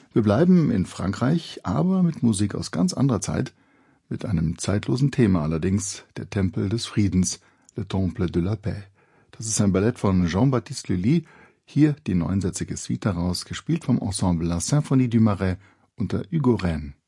Wir bleiben in Frankreich, aber mit Musik aus ganz anderer Zeit, mit einem zeitlosen Thema allerdings, der Tempel des Friedens, Le Temple de la Paix. Das ist ein Ballett von Jean-Baptiste Lully, hier die neunsätzige Suite daraus, gespielt vom Ensemble La Symphonie du Marais unter Hugo Rennes.